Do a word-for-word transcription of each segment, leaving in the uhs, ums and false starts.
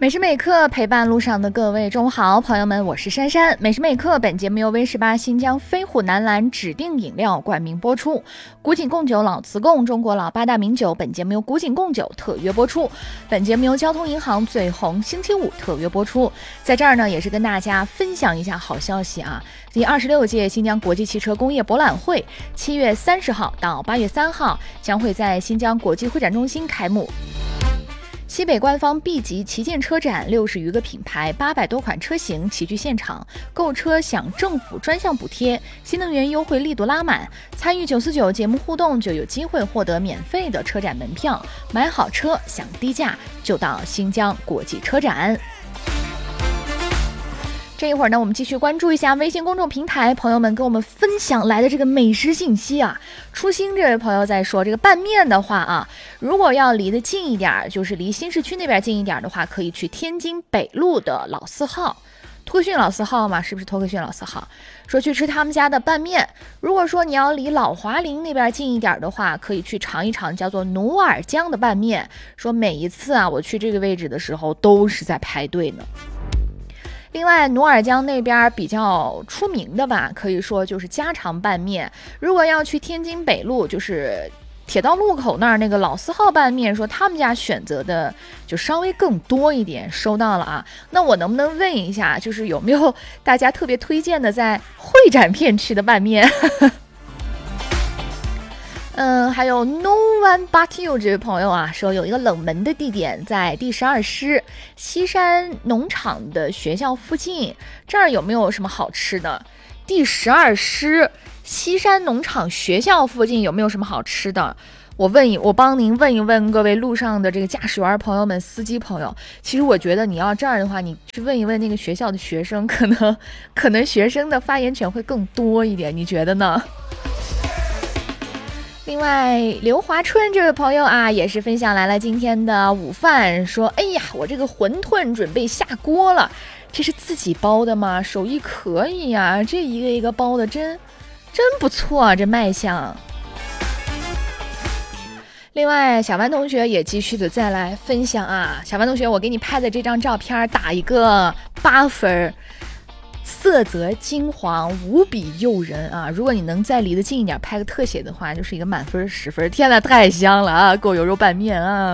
每时每刻陪伴路上的各位中午好，朋友们，我是珊珊。每时每刻本节目由 V 十八新疆飞虎南蓝指定饮料冠名播出，古井贡酒老瓷贡中国老八大名酒，本节目由古井贡酒特约播出，本节目由交通银行最红星期五特约播出。在这儿呢，也是跟大家分享一下好消息啊，第二十六届新疆国际汽车工业博览会七月三十号到八月三号将会在新疆国际会展中心开幕。西北官方 B 级旗舰车展，六十余个品牌，八百多款车型齐聚现场，购车享政府专项补贴，新能源优惠力度拉满。参与九四九节目互动就有机会获得免费的车展门票，买好车享低价，就到新疆国际车展。这一会儿呢，我们继续关注一下微信公众平台朋友们给我们分享来的这个美食信息啊。初心这位朋友在说，这个拌面的话啊，如果要离得近一点，就是离新市区那边近一点的话，可以去天津北路的老四号。托克逊老四号嘛，是不是托克逊老四号？说去吃他们家的拌面。如果说你要离老华林那边近一点的话，可以去尝一尝叫做努尔江的拌面。说每一次啊，我去这个位置的时候都是在排队呢。另外，努尔江那边比较出名的吧，可以说就是家常拌面。如果要去天津北路，就是铁道路口那儿那个老四号拌面，说他们家选择的就稍微更多一点，收到了啊。那我能不能问一下，就是有没有大家特别推荐的在会展片区的拌面？嗯，还有 No One But You 这位朋友啊，说有一个冷门的地点在第十二师西山农场的学校附近，这儿有没有什么好吃的？第十二师西山农场学校附近有没有什么好吃的？我问一，我帮您问一问各位路上的这个驾驶员朋友们、司机朋友。其实我觉得你要这儿的话，你去问一问那个学校的学生，可能可能学生的发言权会更多一点，你觉得呢？另外，刘华春这位朋友啊，也是分享来了今天的午饭，说：“哎呀，我这个馄饨准备下锅了，这是自己包的吗？手艺可以呀、啊，这一个一个包的真真不错啊，这卖相。”另外，小万同学也继续的再来分享啊，小万同学，我给你拍的这张照片打一个八分。色泽金黄，无比诱人啊！如果你能再离得近一点，拍个特写的话，就是一个满分十分。天哪，太香了啊！够油肉拌面啊！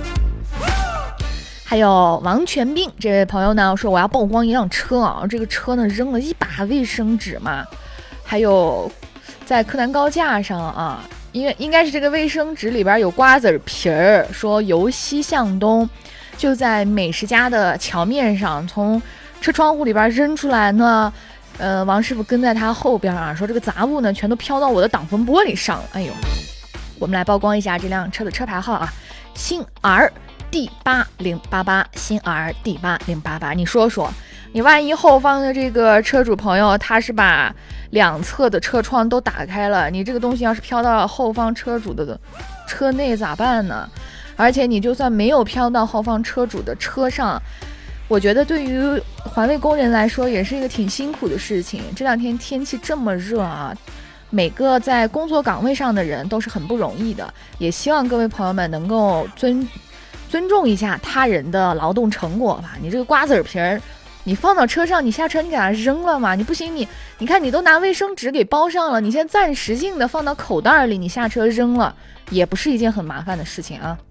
还有王全兵这位朋友呢，说我要曝光一辆车啊，这个车呢扔了一把卫生纸嘛，还有在柯南高架上啊，因为应该是这个卫生纸里边有瓜子皮儿，说由西向东，就在美食家的桥面上从车窗户里边扔出来呢，呃，王师傅跟在他后边啊，说这个杂物呢全都飘到我的挡风玻璃上了。哎呦，我们来曝光一下这辆车的车牌号啊，新 R D 八零八八，新 R D 八零八八。你说说，你万一后方的这个车主朋友他是把两侧的车窗都打开了，你这个东西要是飘到后方车主的车内咋办呢？而且你就算没有飘到后方车主的车上，我觉得对于环卫工人来说也是一个挺辛苦的事情。这两天天气这么热啊，每个在工作岗位上的人都是很不容易的，也希望各位朋友们能够尊尊重一下他人的劳动成果吧。你这个瓜子皮儿你放到车上，你下车你给它扔了嘛？你不行，你你看你都拿卫生纸给包上了，你先暂时性的放到口袋里，你下车扔了也不是一件很麻烦的事情啊。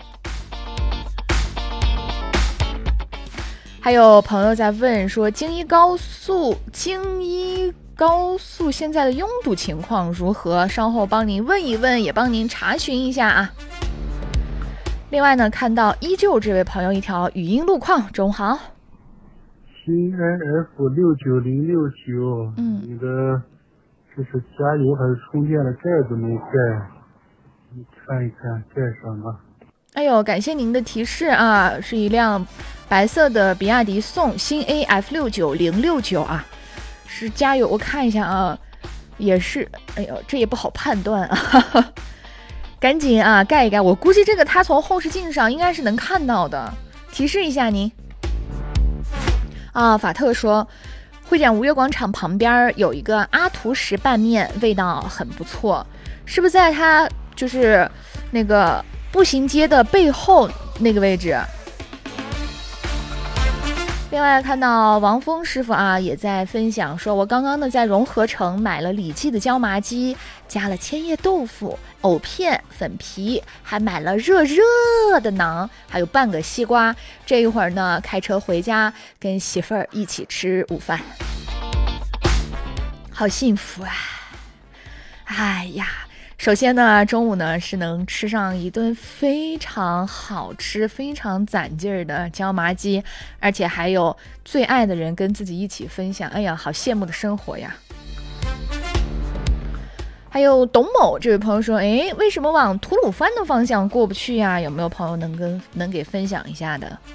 还有朋友在问说，京一高速京一高速现在的拥堵情况如何？稍后帮您问一问，也帮您查询一下啊。另外呢，看到依旧这位朋友一条语音路况，中午好。 新 N F 六九零六九，嗯，你的这是加油还是充电的盖子没盖？你看一看盖上了。 哎呦，感谢您的提示啊，是一辆白色的比亚迪宋新 A F 六九零六九啊，是加油，我看一下啊，也是，哎呦，这也不好判断啊，哈哈，赶紧啊盖一盖，我估计这个他从后视镜上应该是能看到的，提示一下您啊。法特说，会展吴越广场旁边有一个阿图什拌面，味道很不错，是不是在他就是那个步行街的背后那个位置？ 另外看到王峰师傅啊也在分享说，我刚刚呢在融合城买了李记的椒麻鸡，加了千叶豆腐、藕片、粉皮，还买了热热的馕，还有半个西瓜。这一会儿呢开车回家跟媳妇儿一起吃午饭，好幸福啊！哎呀，首先呢，中午呢是能吃上一顿非常好吃、非常攒劲儿的椒麻鸡，而且还有最爱的人跟自己一起分享。哎呀，好羡慕的生活呀！还有董某这位朋友说，哎，为什么往吐鲁番的方向过不去呀？有没有朋友能跟能给分享一下的？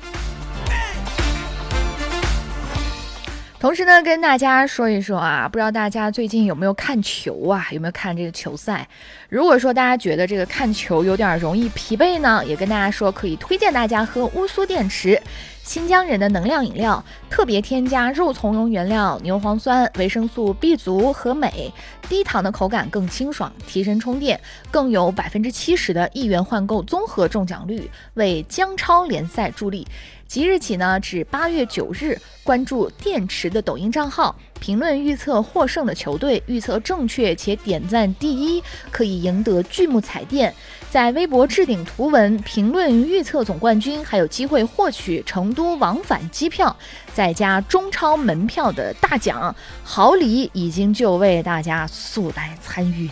同时呢，跟大家说一说啊，不知道大家最近有没有看球啊？有没有看这个球赛？如果说大家觉得这个看球有点容易疲惫呢，也跟大家说，可以推荐大家喝乌苏电池，新疆人的能量饮料，特别添加肉苁蓉原料、牛磺酸、维生素 B 族和镁，低糖的口感更清爽，提神充电，更有百分之七十的一元换购综合中奖率，为姜超联赛助力。即日起呢，至八月九日，关注电池的抖音账号，评论预测获胜的球队，预测正确且点赞第一，可以赢得巨幕彩电。在微博置顶图文，评论预测总冠军，还有机会获取成都往返机票，再加中超门票的大奖，好礼已经就为大家速来参与。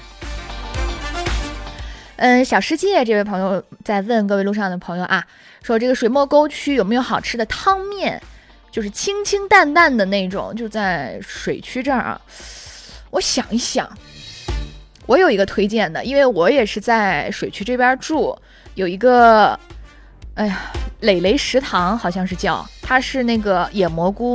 嗯，小世界这位朋友在问各位路上的朋友啊，说这个水墨沟区有没有好吃的汤面，就是清清淡淡的那种，就在水区这儿啊。我想一想，我有一个推荐的，因为我也是在水区这边住，有一个，哎呀，磊磊食堂好像是叫，它是那个野蘑菇